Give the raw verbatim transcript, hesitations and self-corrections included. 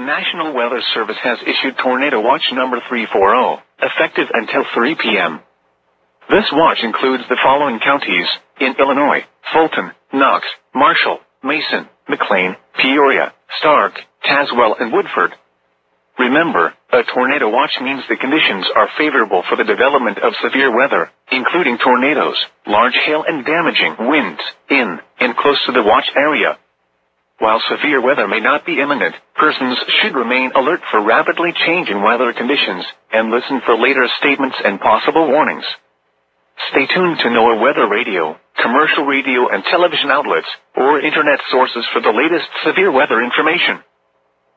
National Weather Service has issued Tornado Watch number three forty, effective until three p m This watch includes the following counties in Illinois: Fulton, Knox, Marshall, Mason, McLean, Peoria, Stark, Tazewell, and Woodford. Remember, a tornado watch means the conditions are favorable for the development of severe weather, including tornadoes, large hail, and damaging winds in and close to the watch area. While severe weather may not be imminent, persons should remain alert for rapidly changing weather conditions and listen for later statements and possible warnings. Stay tuned to NOAA Weather Radio, commercial radio and television outlets, or internet sources for the latest severe weather information.